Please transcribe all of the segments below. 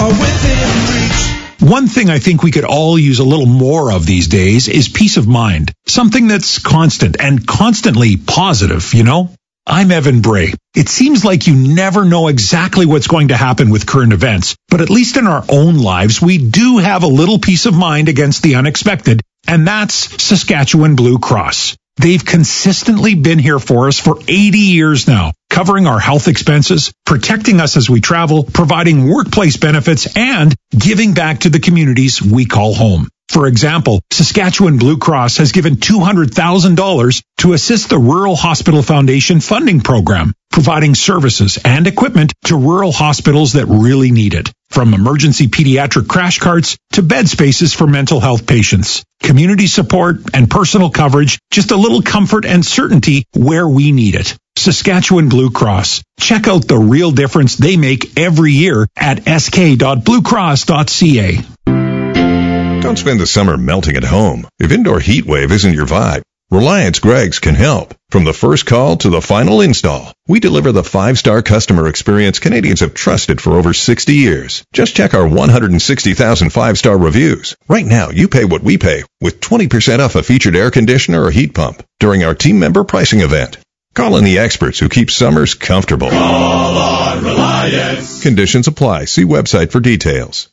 are within reach. One thing I think we could all use a little more of these days is peace of mind. Something that's constant and constantly positive, you know? I'm Evan Bray. It seems like you never know exactly what's going to happen with current events, but at least in our own lives, we do have a little peace of mind against the unexpected, and that's Saskatchewan Blue Cross. They've consistently been here for us for 80 years now, covering our health expenses, protecting us as we travel, providing workplace benefits, and giving back to the communities we call home. For example, Saskatchewan Blue Cross has given $200,000 to assist the Rural Hospital Foundation funding program, providing services and equipment to rural hospitals that really need it. From emergency pediatric crash carts to bed spaces for mental health patients. Community support and personal coverage, just a little comfort and certainty where we need it. Saskatchewan Blue Cross. Check out the real difference they make every year at sk.bluecross.ca. Don't spend the summer melting at home. If indoor heat wave isn't your vibe, Reliance Greggs can help. From the first call to the final install, we deliver the 5-star customer experience Canadians have trusted for over 60 years. Just check our 160,000 5-star reviews. Right now, you pay what we pay with 20% off a featured air conditioner or heat pump during our team member pricing event. Call in the experts who keep summers comfortable. Call on Reliance. Conditions apply. See website for details.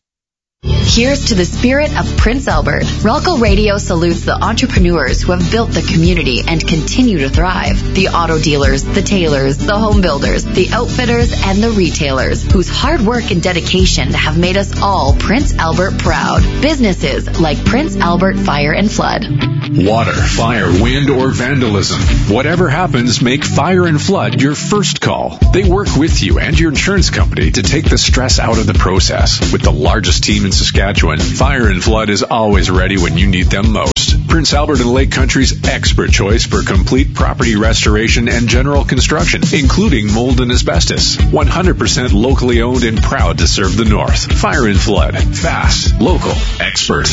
Here's to the spirit of Prince Albert. Rolco Radio salutes the entrepreneurs who have built the community and continue to thrive. The auto dealers, the tailors, the home builders, the outfitters, and the retailers whose hard work and dedication have made us all Prince Albert proud. Businesses like Prince Albert Fire and Flood. Water, fire, wind, or vandalism. Whatever happens, make Fire and Flood your first call. They work with you and your insurance company to take the stress out of the process. With the largest team in Saskatchewan, Fire and Flood is always ready when you need them most. Prince Albert and Lake Country's expert choice for complete property restoration and general construction, including mold and asbestos. 100% locally owned and proud to serve the North. Fire and Flood. Fast, local, expert.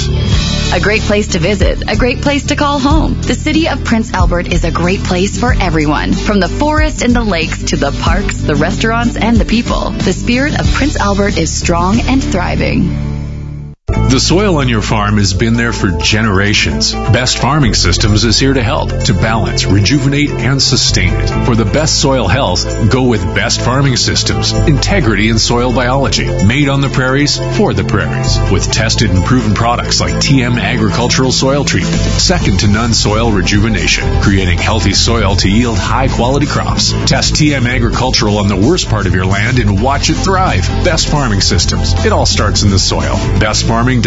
A great place to visit, a great place to call home. The city of Prince Albert is a great place for everyone. From the forest and the lakes to the parks, the restaurants, and the people. The spirit of Prince Albert is strong and thriving. The soil on your farm has been there for generations. Best Farming Systems is here to help, to balance, rejuvenate, and sustain it. For the best soil health, go with Best Farming Systems. Integrity in soil biology. Made on the prairies, for the prairies. With tested and proven products like TM Agricultural Soil Treatment. Second to none soil rejuvenation. Creating healthy soil to yield high-quality crops. Test TM Agricultural on the worst part of your land and watch it thrive. Best Farming Systems. It all starts in the soil. bestfarming.ca.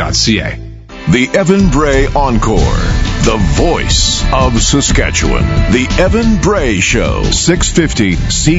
The Evan Bray Encore, the voice of Saskatchewan. The Evan Bray Show, 650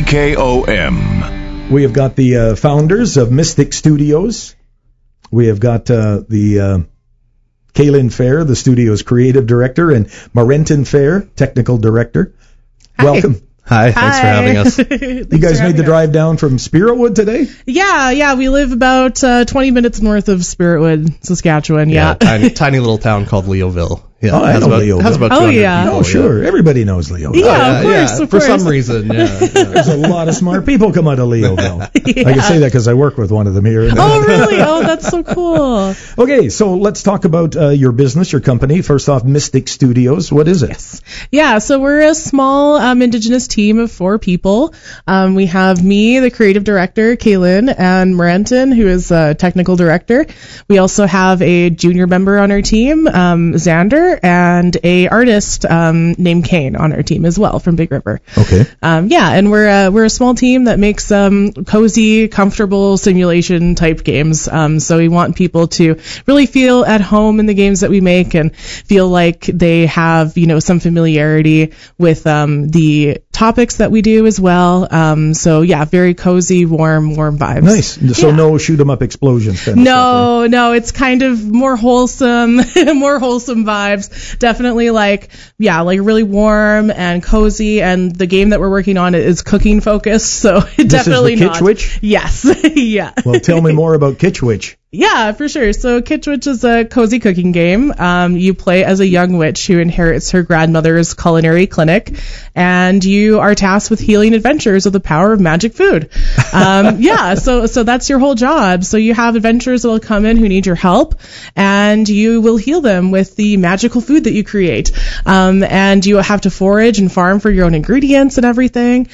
CKOM. We have got the founders of Mystic Studios. We have got the Kaylin Fair, the studio's creative director, and Marenton Fair, technical director. Hi. Welcome. Hi, thanks for having us. You guys made the drive down from Spiritwood today? Yeah, we live about 20 minutes north of Spiritwood, Saskatchewan. Yeah. Tiny little town called Leoville. Yeah, I know Leoville. Has about 200 people. Oh, sure. Yeah. Everybody knows Leoville. Yeah, of course. For some reason, There's a lot of smart people come out of Leoville. Yeah. I can say that because I work with one of them here. Oh, really? Oh, that's so cool. Okay, so let's talk about your business, your company. First off, Mystic Studios. What is it? Yes. Yeah, so we're a small Indigenous team of 4 people. We have me, the creative director, Kaylin, and Marenton, who is a technical director. We also have a junior member on our team, Xander, and a artist named Kane on our team as well from Big River. Okay. And we're a small team that makes cozy, comfortable simulation type games. So we want people to really feel at home in the games that we make and feel like they have, some familiarity with the topics that we do as well. Very cozy, warm vibes. Nice. So no shoot 'em up explosions. No, it's kind of more wholesome, vibes. Definitely like really warm and cozy. And the game that we're working on is cooking focused, so this definitely is the not. Kitch Witch? Yes. Yeah. Well, tell me more about Kitch Witch. Yeah, for sure. So Kitsch Witch is a cozy cooking game. You play as a young witch who inherits her grandmother's culinary clinic, and you are tasked with healing adventures with the power of magic food. So that's your whole job. So you have adventurers that will come in who need your help, and you will heal them with the magical food that you create. And you have to forage and farm for your own ingredients and everything.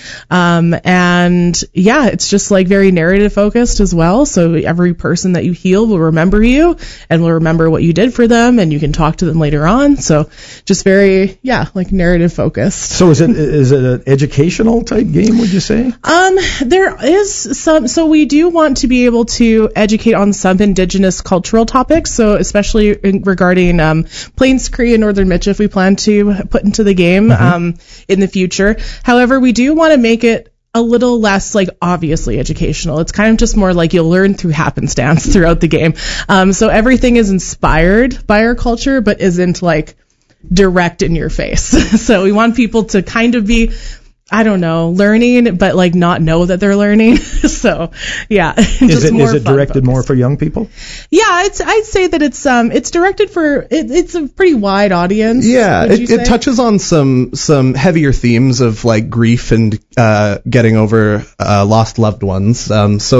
It's just like very narrative focused as well. So every person that you heal will remember you and will remember what you did for them, and you can talk to them later on. So just very, like narrative focused. So is it an educational type game, would you say? There is some, so we do want to be able to educate on some indigenous cultural topics. So especially regarding Plains Cree and Northern Michif, we plan to put into the game in the future. However, we do want to make it a little less like obviously educational. It's kind of just more like you'll learn through happenstance throughout the game. So everything is inspired by our culture, but isn't like direct in your face. So we want people to kind of be, I don't know, learning, but like not know that they're learning. So yeah. Is it directed more for young people? Yeah, I'd say that it's directed for, it's a pretty wide audience. Yeah, it touches on some heavier themes of like grief and getting over lost loved ones.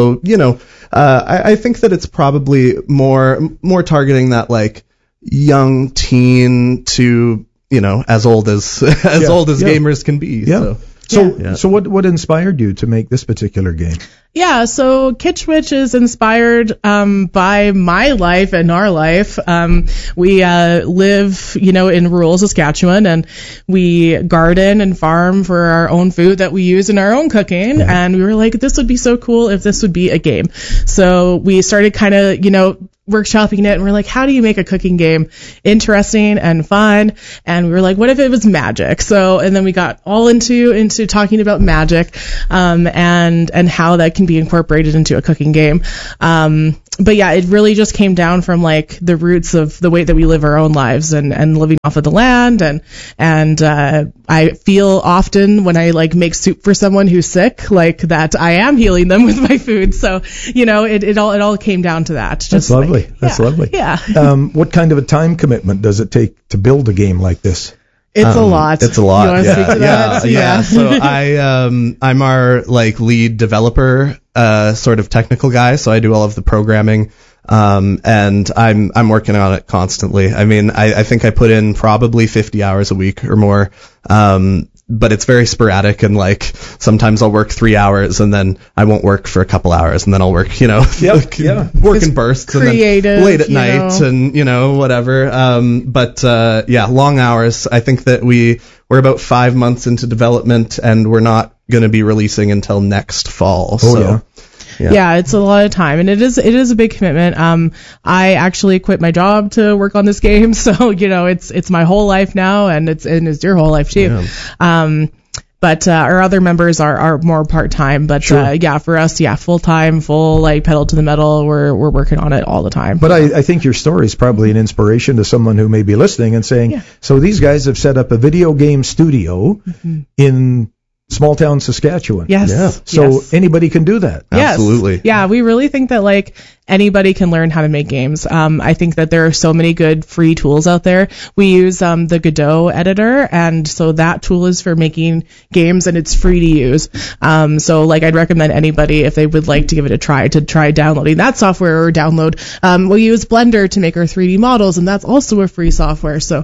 I think that it's probably more targeting that like young teen to, as old as gamers can be. Yeah. So what inspired you to make this particular game? Yeah, so Kitsch Witch is inspired by my life and our life. We live, in rural Saskatchewan, and we garden and farm for our own food that we use in our own cooking. Yeah. And we were like, this would be so cool if this would be a game. So we started kind of, workshopping it, and we're like, how do you make a cooking game interesting and fun? And we were like, what if it was magic? And then we got all into talking about magic, and how that can be incorporated into a cooking game. But yeah, it really just came down from like the roots of the way that we live our own lives and living off of the land. And I feel often when I like make soup for someone who's sick, like that I am healing them with my food. So, it all came down to that. That's lovely. That's lovely. Yeah. What kind of a time commitment does it take to build a game like this? It's a lot. It's a lot. You want to speak to that? Yeah. So I'm our like lead developer, sort of technical guy. So I do all of the programming, and I'm working on it constantly. I mean, I think I put in probably 50 hours a week or more. But it's very sporadic, and like sometimes I'll work 3 hours and then I won't work for a couple hours, and then I'll work, work it's in bursts, creative, and then late at night and whatever. Long hours. I think that we're about 5 months into development, and we're not going to be releasing until next fall. Yeah, it's a lot of time, and it is a big commitment. I actually quit my job to work on this game, so it's my whole life now, and it's your whole life too. Yeah. But our other members are more part-time, but sure. For us, full-time, like pedal to the metal. We're working on it all the time. But I think your story is probably an inspiration to someone who may be listening and saying, so these guys have set up a video game studio in small town Saskatchewan. Yes. Yeah. So anybody can do that. Yes. Absolutely. Yeah, we really think that like anybody can learn how to make games. I think that there are so many good free tools out there. We use the Godot editor, and so that tool is for making games, and it's free to use. So like I'd recommend anybody, if they would like to give it a try, to try downloading that software or download. We use Blender to make our 3D models, and that's also a free software. So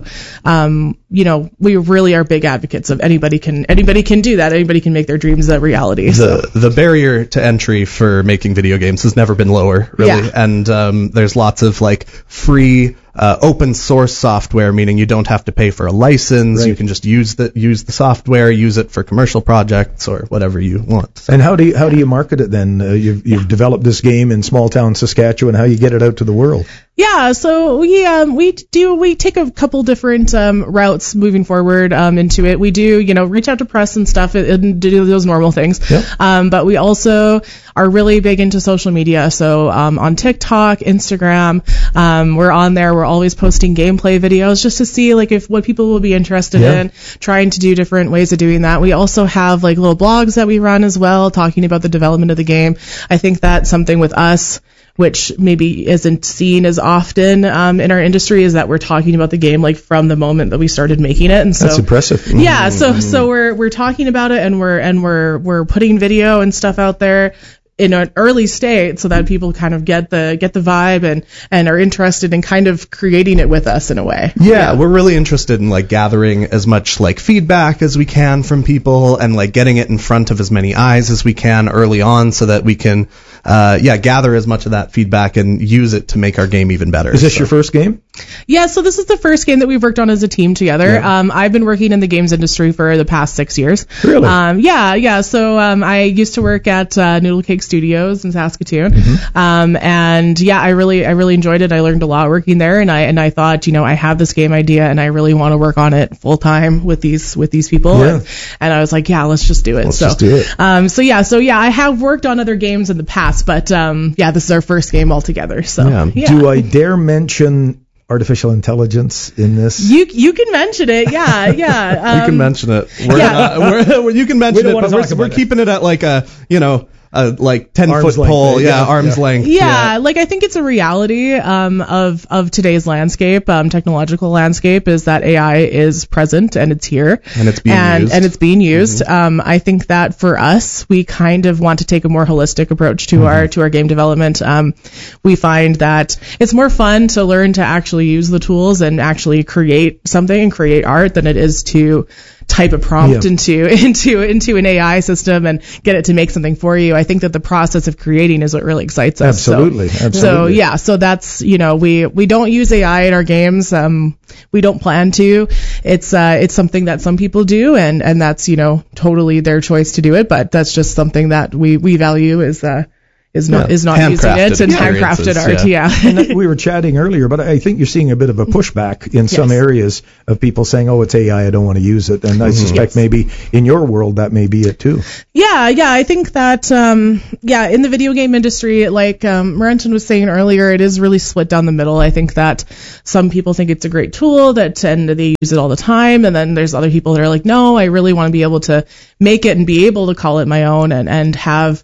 we really are big advocates of anybody can do that. Anybody can make their dreams a reality. The barrier to entry for making video games has never been lower, really. Yeah. And there's lots of like free open source software, meaning you don't have to pay for a license. Right. You can just use the software, use it for commercial projects or whatever you want. So. And how do you market it then? You've developed this game in small town Saskatchewan. How you get it out to the world? Yeah, so we take a couple different routes moving forward into it. We do reach out to press and stuff and do those normal things. Yep. But we also are really big into social media. So on TikTok, Instagram, we're on there. We're always posting gameplay videos just to see like what people will be interested in, trying to do different ways of doing that. We also have like little blogs that we run as well, talking about the development of the game. I think that's something with us. which maybe isn't seen as often in our industry, is that we're talking about the game like from the moment that we started making it. And so that's impressive. Yeah, so we're talking about it, and we're putting video and stuff out there in an early state so that people kind of get the vibe and are interested in kind of creating it with us in a way. Yeah, we're really interested in like gathering as much like feedback as we can from people and like getting it in front of as many eyes as we can early on so that we can gather as much of that feedback and use it to make our game even better. Is this your first game? Yeah, so this is the first game that we've worked on as a team together. Yeah. I've been working in the games industry for the past 6 years. Really? So I used to work at Noodle Cake Studios in Saskatoon. And yeah, I really enjoyed it. I learned a lot working there, and I thought, I have this game idea and I really want to work on it full time with these people. Yeah. And I was like, yeah, let's just do it. Let's just do it. I have worked on other games in the past, but this is our first game altogether. So yeah. Do I dare mention artificial intelligence in this? You can mention it, yeah. You can mention it. You can mention it, but we're keeping it at like a 10-foot pole, arm's length. Yeah, like I think it's a reality of today's landscape, technological landscape, is that AI is present and it's here and it's being used. I think that for us, we kind of want to take a more holistic approach to our game development. We find that it's more fun to learn to actually use the tools and actually create something and create art than it is to type a prompt into an AI system and get it to make something for you. I think that the process of creating is what really excites us. Absolutely. So that's, we don't use AI in our games. We don't plan to. It's something that some people do, and that's, totally their choice to do it, but that's just something that we value is not using it, and handcrafted art. Yeah. And we were chatting earlier, but I think you're seeing a bit of a pushback in some areas of people saying, "Oh, it's AI, I don't want to use it." And I suspect maybe in your world that may be it too. Yeah. I think that in the video game industry, like Marenton was saying earlier, it is really split down the middle. I think that some people think it's a great tool and they use it all the time, and then there's other people that are like, "No, I really want to be able to make it and be able to call it my own and have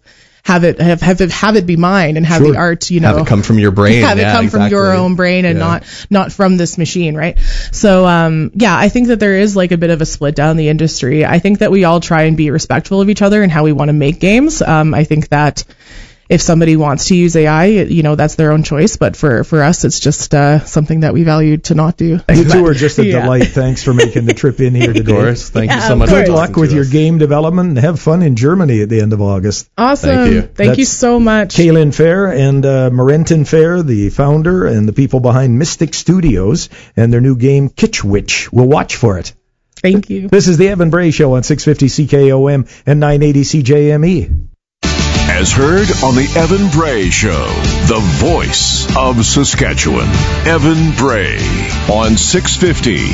it be mine and have the art, have it come from your brain. Have it come from your own brain and not from this machine, right? So, I think that there is like a bit of a split down the industry. I think that we all try and be respectful of each other and how we want to make games. I think that if somebody wants to use AI, that's their own choice. But for us, it's just something that we value to not do. You two are just a delight. Thanks for making the trip in here today. Of course. Thank you so much. Good luck with your game development, and have fun in Germany at the end of August. Awesome. Thank you so much. Kaylin Fair and Marenton Fair, the founder and the people behind Mystic Studios, and their new game Kitch Witch. We'll watch for it. Thank you. This is the Evan Bray Show on 650 CKOM and 980 CJME. As heard on the Evan Bray Show, the voice of Saskatchewan. Evan Bray on 650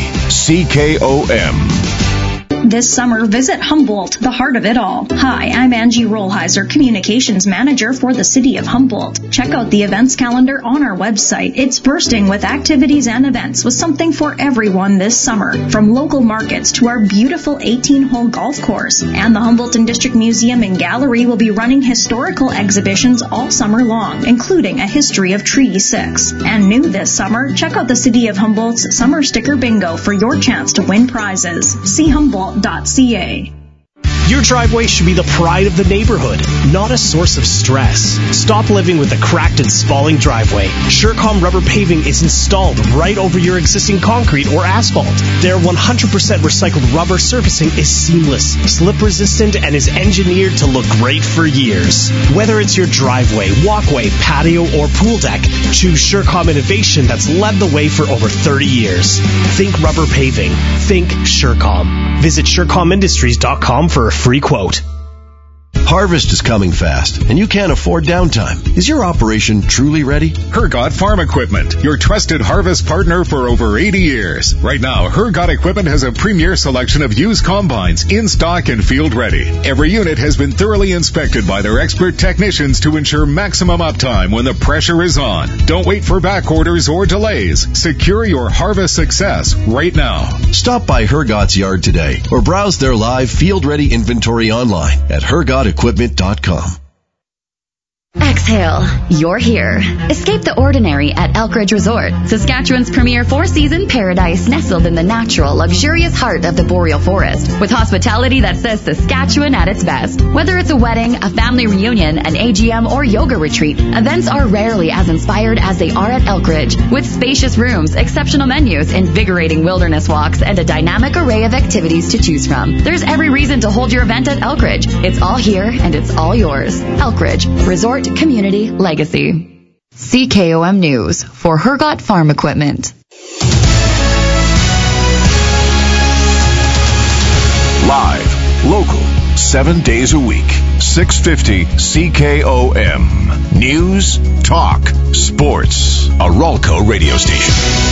CKOM. This summer, visit Humboldt, the heart of it all. Hi, I'm Angie Rollheiser, Communications Manager for the City of Humboldt. Check out the events calendar on our website. It's bursting with activities and events with something for everyone this summer. From local markets to our beautiful 18-hole golf course. And the Humboldton District Museum and Gallery will be running historical exhibitions all summer long, including a history of Treaty 6. And new this summer, check out the City of Humboldt's Summer Sticker Bingo for your chance to win prizes. See Humboldt.ca. Your driveway should be the pride of the neighborhood, not a source of stress. Stop living with a cracked and spalling driveway. Surecom rubber paving is installed right over your existing concrete or asphalt. Their 100% recycled rubber surfacing is seamless, slip resistant, and is engineered to look great for years. Whether it's your driveway, walkway, patio, or pool deck, choose Surecom innovation that's led the way for over 30 years. Think rubber paving. Think Surecom. Visit SurecomIndustries.com for a free quote. Harvest is coming fast, and you can't afford downtime. Is your operation truly ready? Hergot Farm Equipment, your trusted harvest partner for over 80 years. Right now, Hergot Equipment has a premier selection of used combines in stock and field ready. Every unit has been thoroughly inspected by their expert technicians to ensure maximum uptime when the pressure is on. Don't wait for back orders or delays. Secure your harvest success right now. Stop by Hergot's yard today or browse their live field-ready inventory online at hergotequipment.com. Exhale. You're here. Escape the ordinary at Elkridge Resort, Saskatchewan's premier four-season paradise nestled in the natural, luxurious heart of the boreal forest, with hospitality that says Saskatchewan at its best. Whether it's a wedding, a family reunion, an AGM, or yoga retreat, events are rarely as inspired as they are at Elkridge, with spacious rooms, exceptional menus, invigorating wilderness walks, and a dynamic array of activities to choose from. There's every reason to hold your event at Elkridge. It's all here and it's all yours. Elkridge Resort Community Legacy. CKOM News for Hergot Farm Equipment. Live, local, 7 days a week. 650 CKOM. News, talk, sports. A Ralco radio station.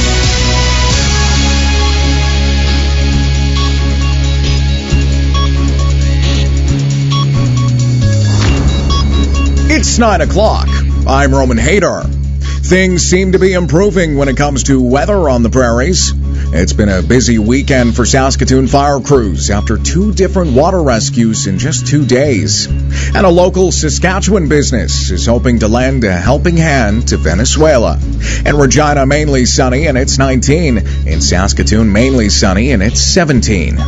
It's 9 o'clock. I'm Roman Hader. Things seem to be improving when it comes to weather on the prairies. It's been a busy weekend for Saskatoon fire crews after 2 different water rescues in just 2 days. And a local Saskatchewan business is hoping to lend a helping hand to Venezuela. In Regina, mainly sunny, and it's 19. In Saskatoon, mainly sunny, and it's 17.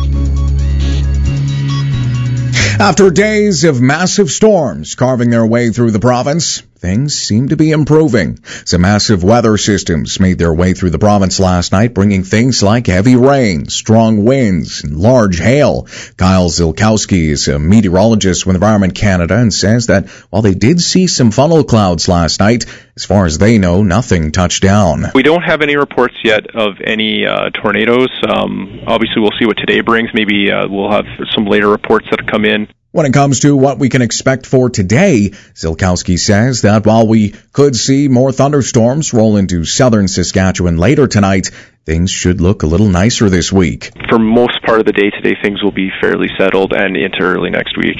After days of massive storms carving their way through the province, things seem to be improving. Some massive weather systems made their way through the province last night, bringing things like heavy rain, strong winds, and large hail. Kyle Zilkowski is a meteorologist with Environment Canada and says that while they did see some funnel clouds last night, as far as they know, nothing touched down. We don't have any reports yet of any tornadoes. Obviously, we'll see what today brings. Maybe we'll have some later reports that come in. When it comes to what we can expect for today, Zilkowski says that while we could see more thunderstorms roll into southern Saskatchewan later tonight, things should look a little nicer this week. For most part of the day today, things will be fairly settled and into early next week.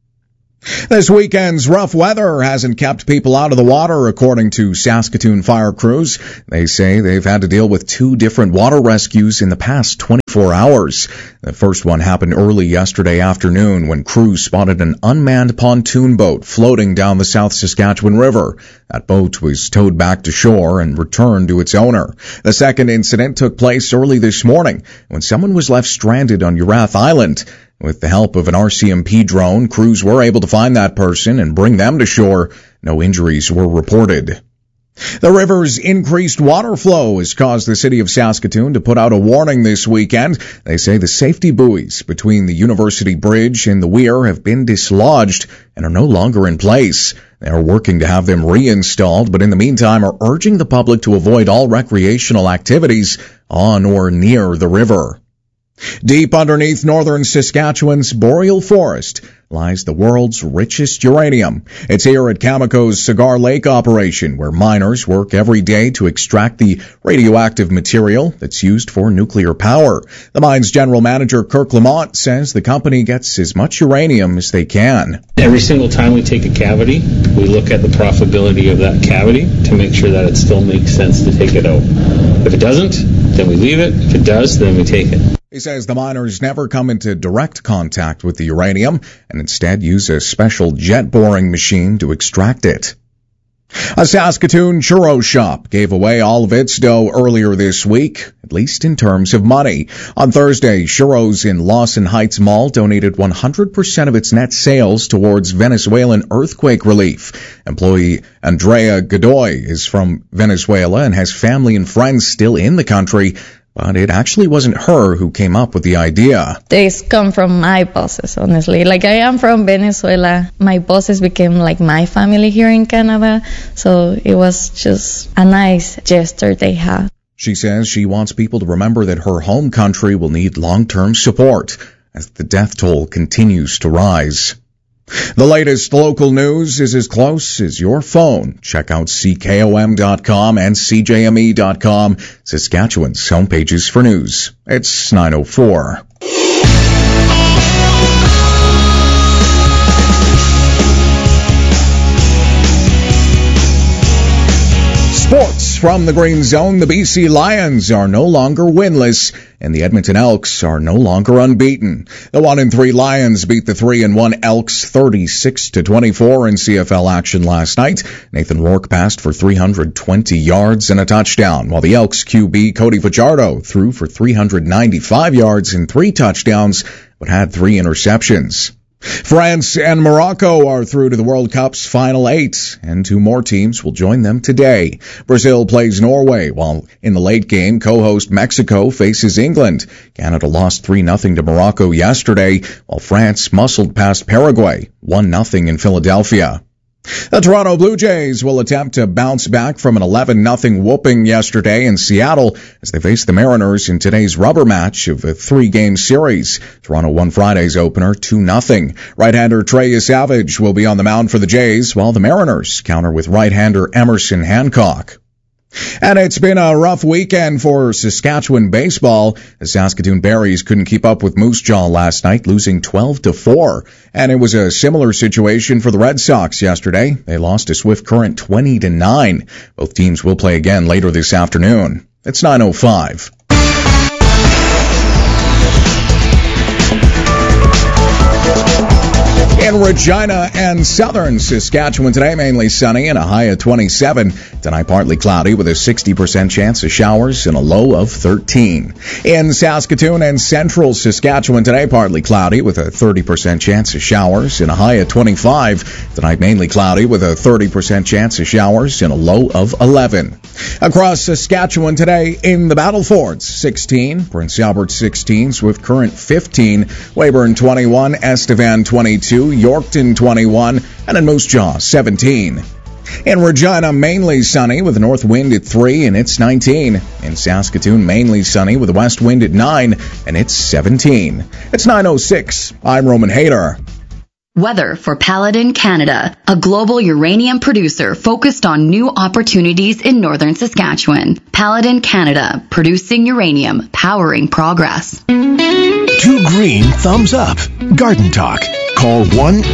This weekend's rough weather hasn't kept people out of the water, according to Saskatoon fire crews. They say they've had to deal with 2 different water rescues in the past 24 hours. The first one happened early yesterday afternoon when crews spotted an unmanned pontoon boat floating down the South Saskatchewan River. That boat was towed back to shore and returned to its owner. The second incident took place early this morning when someone was left stranded on Urath Island. With the help of an RCMP drone, crews were able to find that person and bring them to shore. No injuries were reported. The river's increased water flow has caused the city of Saskatoon to put out a warning this weekend. They say the safety buoys between the University Bridge and the Weir have been dislodged and are no longer in place. They are working to have them reinstalled, but in the meantime are urging the public to avoid all recreational activities on or near the river. Deep underneath northern Saskatchewan's boreal forest lies the world's richest uranium. It's here at Cameco's Cigar Lake operation, where miners work every day to extract the radioactive material that's used for nuclear power. The mine's general manager, Kirk Lamont, says the company gets as much uranium as they can. Every single time we take a cavity, we look at the profitability of that cavity to make sure that it still makes sense to take it out. If it doesn't, then we leave it. If it does, then we take it. He says the miners never come into direct contact with the uranium and instead use a special jet boring machine to extract it. A Saskatoon churro shop gave away all of its dough earlier this week, at least in terms of money. On Thursday, Churros in Lawson Heights Mall donated 100% of its net sales towards Venezuelan earthquake relief. Employee Andrea Godoy is from Venezuela and has family and friends still in the country. But it actually wasn't her who came up with the idea. This come from my bosses, honestly. Like, I am from Venezuela. My bosses became like my family here in Canada. So it was just a nice gesture they had. She says she wants people to remember that her home country will need long-term support as the death toll continues to rise. The latest local news is as close as your phone. Check out CKOM.com and CJME.com, Saskatchewan's homepages for news. It's 9:04. Sports from the Green Zone. The BC Lions are no longer winless, and the Edmonton Elks are no longer unbeaten. The 1-3 Lions beat the 3-1 Elks 36-24 in CFL action last night. Nathan Rourke passed for 320 yards and a touchdown, while the Elks QB Cody Fajardo threw for 395 yards and 3 touchdowns, but had 3 interceptions. France and Morocco are through to the World Cup's final 8, and 2 more teams will join them today. Brazil plays Norway, while in the late game, co-host Mexico faces England. Canada lost 3-0 to Morocco yesterday, while France muscled past Paraguay 1-0 in Philadelphia. The Toronto Blue Jays will attempt to bounce back from an 11-0 whooping yesterday in Seattle as they face the Mariners in today's rubber match of a 3-game series. Toronto won Friday's opener 2-0. Right-hander Trey Savage will be on the mound for the Jays, while the Mariners counter with right-hander Emerson Hancock. And it's been a rough weekend for Saskatchewan baseball. The Saskatoon Berries couldn't keep up with Moose Jaw last night, losing 12-4. And it was a similar situation for the Red Sox yesterday. They lost to Swift Current 20-9. Both teams will play again later this afternoon. It's 9:05. In Regina and southern Saskatchewan today, mainly sunny and a high of 27. Tonight, partly cloudy with a 60% chance of showers and a low of 13. In Saskatoon and central Saskatchewan today, partly cloudy with a 30% chance of showers and a high of 25. Tonight, mainly cloudy with a 30% chance of showers and a low of 11. Across Saskatchewan today, in the Battle Forts, 16, Prince Albert 16, Swift Current 15, Weyburn 21, Estevan 22, Yorkton 21, and in Moose Jaw 17. In Regina, mainly sunny with a north wind at 3, and it's 19. In Saskatoon, mainly sunny with a west wind at 9, and it's 17. It's 9:06. I'm Roman Hayter. Weather for Paladin Canada, a global uranium producer focused on new opportunities in northern Saskatchewan. Paladin Canada, producing uranium, powering progress. 2 green thumbs up. Garden Talk. Call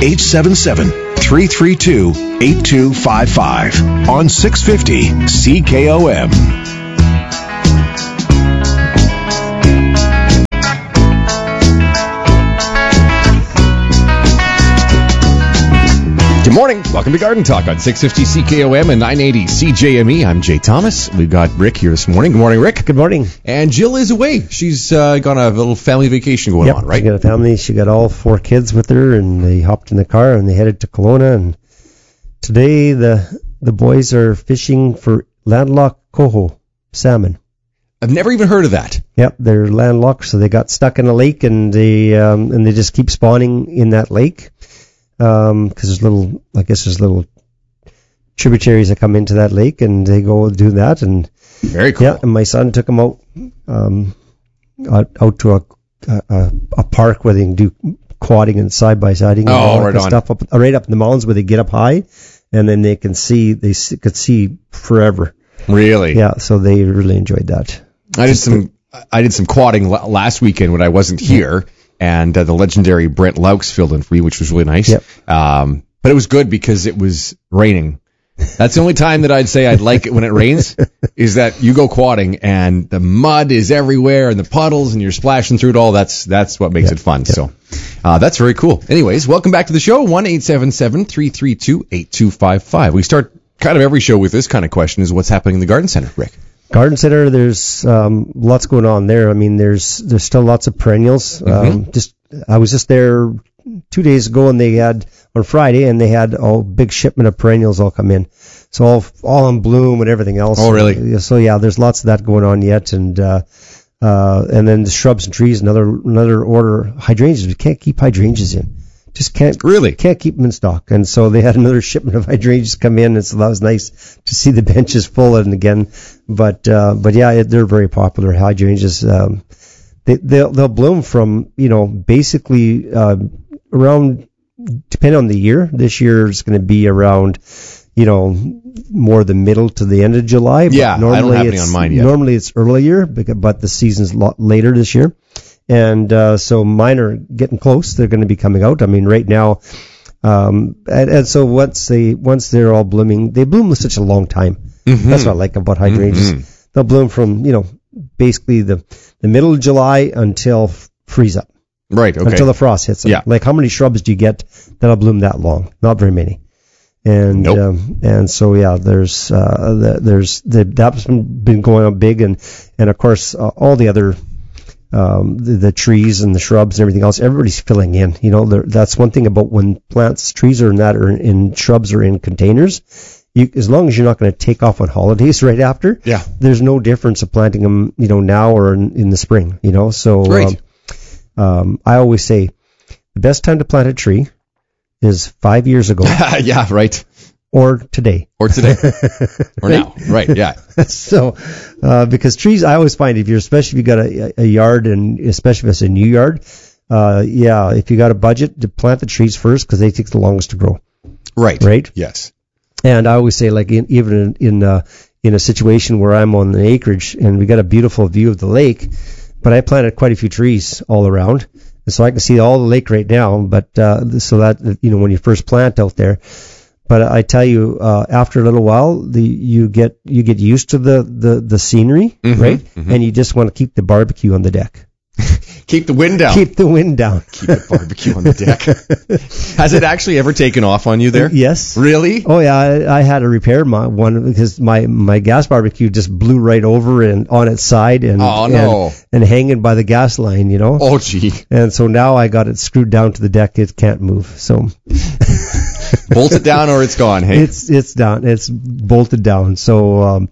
1-877-332-8255 on 650 CKOM. Good morning. Welcome to Garden Talk on 650 CKOM and 980 CJME. I'm Jay Thomas. We've got Rick here this morning. Good morning, Rick. Good morning. And Jill is away. She's gone on a little family vacation going on, right? She got a family. She got all 4 kids with her, and they hopped in the car and they headed to Kelowna. And today the boys are fishing for landlocked coho salmon. I've never even heard of that. Yep, they're landlocked, so they got stuck in a lake, and they just keep spawning in that lake. Because there's little tributaries that come into that lake, and they go do that. And very cool. Yeah, and my son took them out to a park where they can do quadding and side by siding and all that stuff right up in the mountains where they get up high, and then they could see forever. Really? Yeah. So they really enjoyed that. I did some quadding last weekend when I wasn't here. And the legendary Brent Laux filled in for me, which was really nice. Yep. But it was good because it was raining. That's the only time that I'd say I'd like it when it rains, is that you go quadding and the mud is everywhere and the puddles and you're splashing through it all. That's what makes it fun. Yep. So that's very cool. Anyways, welcome back to the show. 1-877-332-8255. We start kind of every show with this kind of question: is what's happening in the Garden Center, Rick? Garden Center, there's lots going on there. I mean, there's still lots of perennials. I was just there 2 days ago, and they had on Friday, and they had a big shipment of perennials all come in. So all in bloom and everything else. Oh, really? So yeah, there's lots of that going on yet, and then the shrubs and trees, another order. Hydrangeas, we can't keep hydrangeas in. Just can't keep them in stock. And so they had another shipment of hydrangeas come in, and so that was nice to see the benches full and again. But yeah, they're very popular hydrangeas. They'll bloom from, basically around, depending on the year. This year is going to be around, more the middle to the end of July. But yeah, I don't have any on mine yet. Normally it's earlier, but the season's a lot later this year. And so mine are getting close. They're going to be coming out. I mean, right now, and so once they're all blooming, they bloom with such a long time. That's what I like about hydrangeas. They'll bloom from, basically the middle of July until freeze up. Right, okay. Until the frost hits them. Yeah. Like, how many shrubs do you get that'll bloom that long? Not very many. And and so that's been going on big, and of course all the other the trees and the shrubs and everything else, everybody's filling in. That's one thing about when trees are in shrubs or in containers. As long as you're not going to take off on holidays right after, there's no difference of planting them, now or in the spring. So right. I always say the best time to plant a tree is 5 years ago. Yeah, right. Or today. Or now. Right, yeah. So, because trees, I always find especially if you got a yard, and especially if it's a new yard, if you got a budget, to plant the trees first because they take the longest to grow. Right. Right? Yes. And I always say, like, even in a situation where I'm on the acreage and we got a beautiful view of the lake, but I planted quite a few trees all around. And so I can see all the lake right now, but so that when you first plant out there. But I tell you, after a little while, you get used to the scenery, right? Mm-hmm. And you just want to keep the barbecue on the deck. Keep the wind down. Keep the wind down. Keep the barbecue on the deck. Has it actually ever taken off on you there? Yes. Really? Oh yeah, I had to repair one because my gas barbecue just blew right over and on its side and and hanging by the gas line, Oh gee. And so now I got it screwed down to the deck. It can't move. So bolt it down or it's gone. Hey, it's down. It's bolted down. So.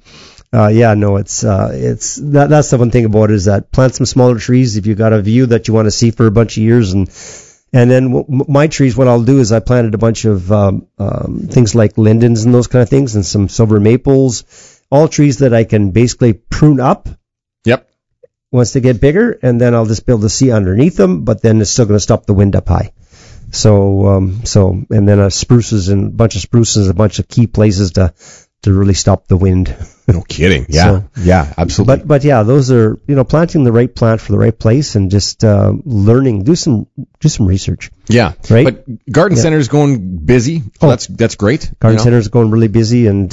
It's that's the one thing about it is that plant some smaller trees if you got a view that you want to see for a bunch of years, and then my trees, what I'll do is I planted a bunch of things like lindens and those kind of things, and some silver maples, all trees that I can basically prune up. Yep. Once they get bigger, and then I'll just be able to see underneath them, but then it's still going to stop the wind up high. So and then spruces and a bunch of spruces, a bunch of key places to really stop the wind. No kidding. Yeah. Yeah, absolutely. But yeah, those are, planting the right plant for the right place and just learning, do some research. Yeah. Right? But garden center's going busy. That's great. Garden center's going really busy, and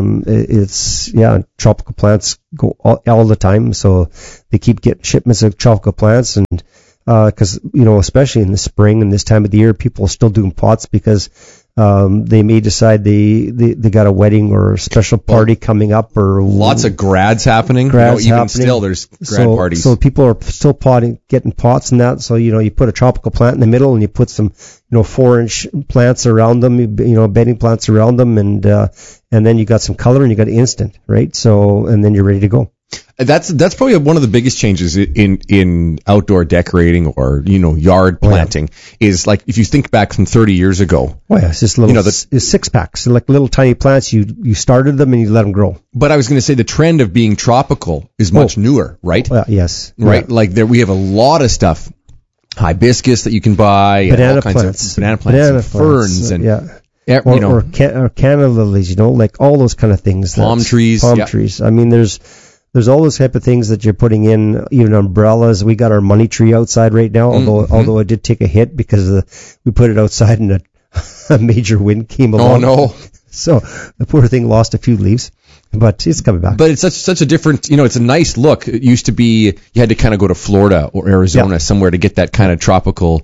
tropical plants go all the time, so they keep getting shipments of tropical plants, and because especially in the spring and this time of the year, people are still doing pots because they may decide they got a wedding or a special party coming up, or lots of grads happening. Still, there's grad parties. So people are still getting pots and that. So you put a tropical plant in the middle, and you put some 4-inch plants around them, bedding plants around them, and then you got some color and you got instant, right? So and then you're ready to go. That's probably one of the biggest changes in outdoor decorating or yard planting is like if you think back from 30 years ago. Oh yeah, it's just little it's 6-packs, like little tiny plants. You started them and you let them grow. But I was going to say the trend of being tropical is much newer, right? Yes. Right. Yeah. Like we have a lot of stuff, hibiscus that you can buy, banana all kinds plants, of banana plants, ferns, and or Canada lilies, like all those kind of things. Palm trees. I mean, there's all those type of things that you're putting in, even umbrellas. We got our money tree outside right now, although it did take a hit because we put it outside and a major wind came along. Oh no! So the poor thing lost a few leaves, but it's coming back. But it's such a different, it's a nice look. It used to be you had to kind of go to Florida or Arizona somewhere to get that kind of tropical,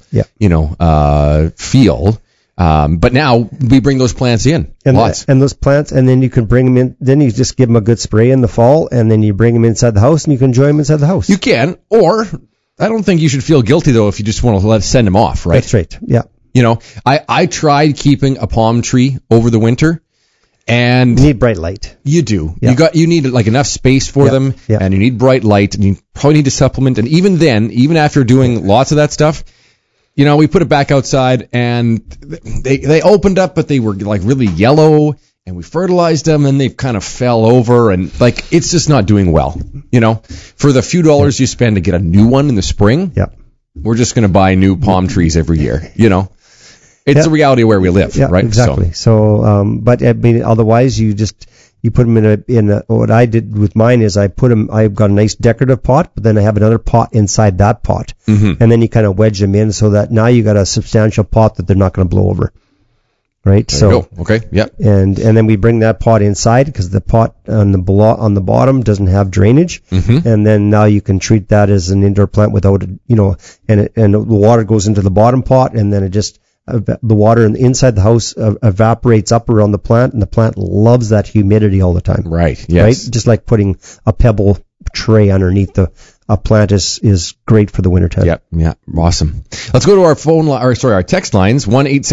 feel. But now we bring those plants in. And those plants, and then you can bring them in. Then you just give them a good spray in the fall, and then you bring them inside the house, and you can enjoy them inside the house. You can, or I don't think you should feel guilty though if you just want to send them off, right? That's right. Yeah. I tried keeping a palm tree over the winter, and you need bright light. You do. Yeah. You need like enough space for them, and you need bright light, and you probably need to supplement. And even then, even after doing lots of that stuff. We put it back outside, and they opened up, but they were like really yellow, and we fertilized them, and they kind of fell over, and like it's just not doing well. For the few dollars you spend to get a new one in the spring, we're just going to buy new palm trees every year. It's the reality of where we live, right? Exactly. So, but I mean, otherwise you put them in a, what I did with mine is I've got a nice decorative pot, but then I have another pot inside that pot. Mm-hmm. And then you kind of wedge them in so that now you got a substantial pot that they're not going to blow over. right? There you go. Okay, yep. And then we bring that pot inside because the pot on the bottom doesn't have drainage, and then now you can treat that as an indoor plant without, and the water goes into the bottom pot, and then it just the water inside the house evaporates up around the plant, and the plant loves that humidity all the time. Right. Yes. Right. Just like putting a pebble tray underneath a plant is great for the wintertime. Yep. Yeah. Awesome. Let's go to our our text lines,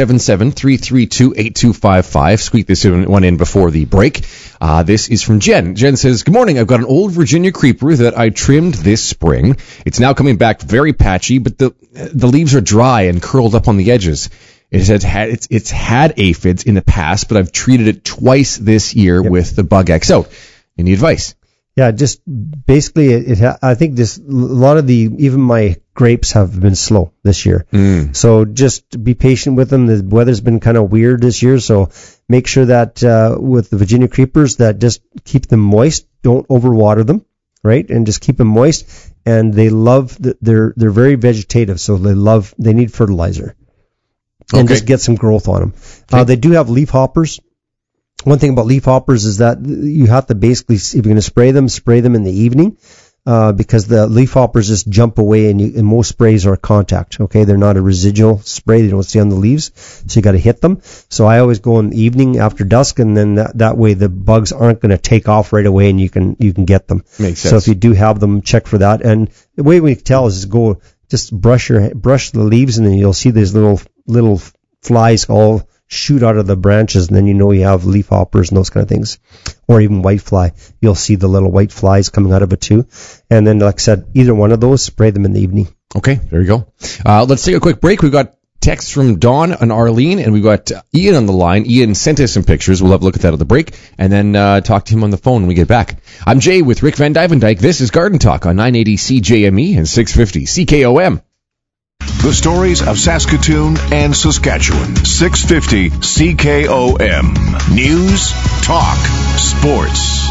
1-877-332-8255. Squeak this one in before the break. This is from Jen. Jen says, good morning. I've got an old Virginia creeper that I trimmed this spring. It's now coming back very patchy, but the leaves are dry and curled up on the edges. It's had aphids in the past, but I've treated it twice this year with the Bug X out. Any advice? Yeah, just basically, I think a lot of even my grapes have been slow this year. So just be patient with them. The weather's been kind of weird this year, so make sure that with the Virginia creepers that just keep them moist. Don't overwater them, right? And just keep them moist. And they love they're very vegetative, so they need fertilizer. And just get some growth on them. Okay. They do have leaf hoppers. One thing about leaf hoppers is that you have to basically, if you're going to spray them in the evening, because the leaf hoppers just jump away, and most sprays are contact. Okay, they're not a residual spray; they don't stay on the leaves, so you got to hit them. So I always go in the evening after dusk, and then that way the bugs aren't going to take off right away, and you can get them. Makes sense. So if you do have them, check for that. And the way we can tell is just brush the leaves, and then you'll see these little flies all shoot out of the branches, and then you have leaf hoppers and those kind of things. Or even whitefly. You'll see the little white flies coming out of it too. And then, like I said, either one of those, spray them in the evening. Okay, there you go. Let's take a quick break. We've got texts from Dawn and Arlene, and we've got Ian on the line. Ian sent us some pictures. We'll have a look at that at the break, and then talk to him on the phone when we get back. I'm Jay with Rick Van Dyvendyke. This is Garden Talk on 980 CJME and 650 CKOM. The stories of Saskatoon and Saskatchewan. 650 CKOM. News, talk, sports.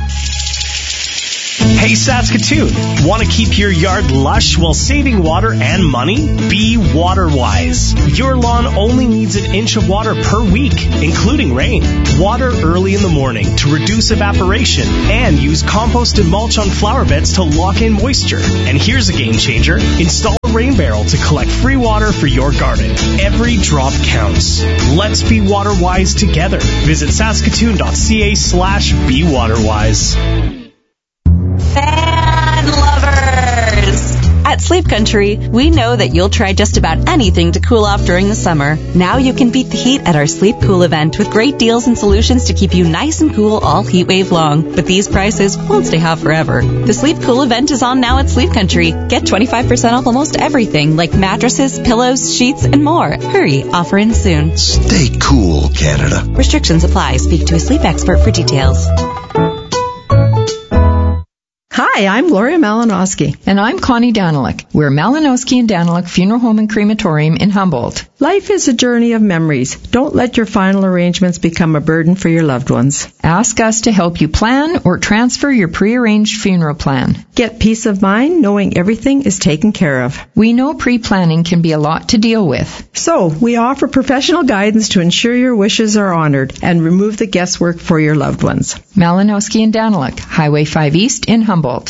Hey Saskatoon, want to keep your yard lush while saving water and money? Be water-wise. Your lawn only needs an inch of water per week, including rain. Water early in the morning to reduce evaporation, and use compost and mulch on flower beds to lock in moisture. And here's a game changer. Install a rain barrel to collect free water for your garden. Every drop counts. Let's be water-wise together. Visit saskatoon.ca/bewaterwise. Fan lovers! At Sleep Country, we know that you'll try just about anything to cool off during the summer. Now you can beat the heat at our Sleep Cool event with great deals and solutions to keep you nice and cool all heat wave long. But these prices won't stay hot forever. The Sleep Cool event is on now at Sleep Country. Get 25% off almost everything like mattresses, pillows, sheets, and more. Hurry, offer ends soon. Stay cool, Canada. Restrictions apply. Speak to a sleep expert for details. Hi, I'm Gloria Malinowski. And I'm Connie Danilick. We're Malinowski and Danilick Funeral Home and Crematorium in Humboldt. Life is a journey of memories. Don't let your final arrangements become a burden for your loved ones. Ask us to help you plan or transfer your prearranged funeral plan. Get peace of mind knowing everything is taken care of. We know pre-planning can be a lot to deal with. So, we offer professional guidance to ensure your wishes are honored and remove the guesswork for your loved ones. Malinowski and Danilick, Highway 5 East in Humboldt.